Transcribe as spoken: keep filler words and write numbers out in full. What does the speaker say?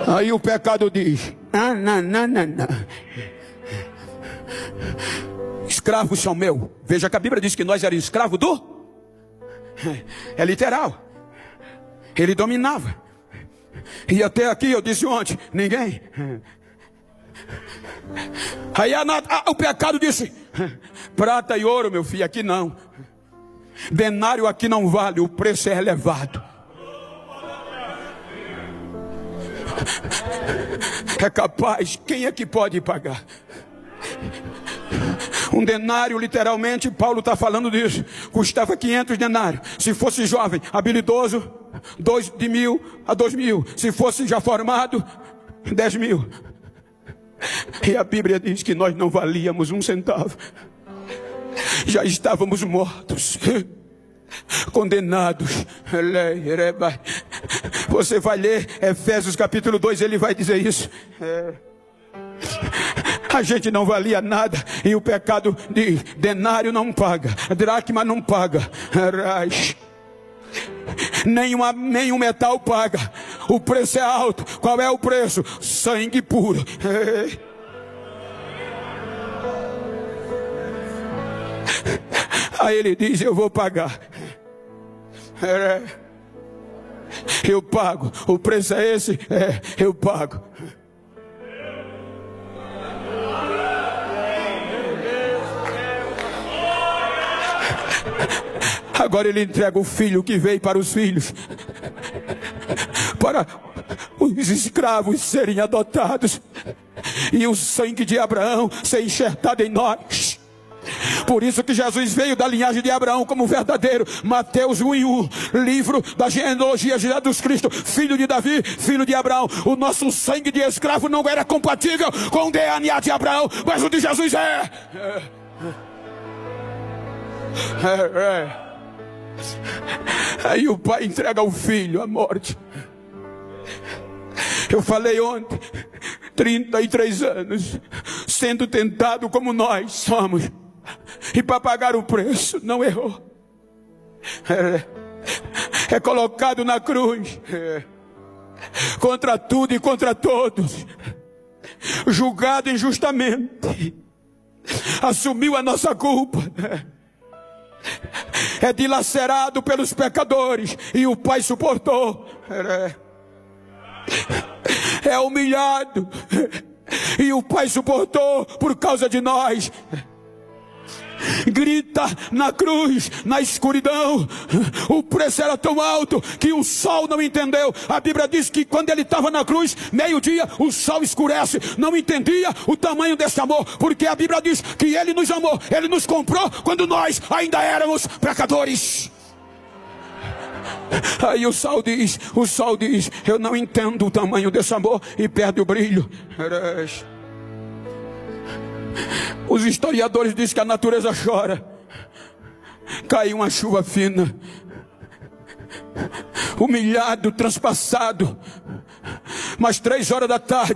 Aí o pecado diz: ah, não, não, não, não. Escravos são meu. Veja que a Bíblia diz que nós éramos escravos do... É literal. Ele dominava. E até aqui eu disse ontem: ninguém. Aí a, a, o pecado disse: prata e ouro, meu filho, aqui não. Denário aqui não vale, o preço é elevado. É capaz, quem é que pode pagar? Um denário, literalmente, Paulo está falando disso, custava quinhentos denários. Se fosse jovem, habilidoso, dois de mil a dois mil. Se fosse já formado, dez mil. E a Bíblia diz que nós não valíamos um centavo. Já estávamos mortos, condenados. Você vai ler Efésios capítulo dois, ele vai dizer isso. É. A gente não valia nada. E o pecado diz: denário não paga, dracma não paga, nenhuma, nenhum metal paga. O preço é alto. Qual é o preço? Sangue puro. Aí ele diz: eu vou pagar. Eu pago. O preço é esse? É, eu pago. Agora ele entrega o filho que veio para os filhos, para os escravos serem adotados e o sangue de Abraão ser enxertado em nós. Por isso que Jesus veio da linhagem de Abraão como verdadeiro. Mateus um e um, livro da genealogia de Jesus Cristo, filho de Davi, filho de Abraão. O nosso sangue de escravo não era compatível com o D N A de Abraão, mas o de Jesus é. É, é. Aí o pai entrega ao filho a morte. Eu falei ontem, trinta e três anos sendo tentado como nós somos, e para pagar o preço não errou. É, é colocado na cruz, é, contra tudo e contra todos, julgado injustamente, assumiu a nossa culpa, é dilacerado pelos pecadores, e o Pai suportou. É, é humilhado, e o Pai suportou por causa de nós. Grita na cruz, na escuridão. O preço era tão alto que o sol não entendeu. A Bíblia diz que quando ele estava na cruz, meio-dia, o sol escurece. Não entendia o tamanho desse amor, porque a Bíblia diz que ele nos amou, ele nos comprou quando nós ainda éramos pecadores. Aí o sol diz, o sol diz: eu não entendo o tamanho desse amor, e perde o brilho. Os historiadores dizem que a natureza chora. Cai uma chuva fina, humilhado, transpassado. Mas três horas da tarde,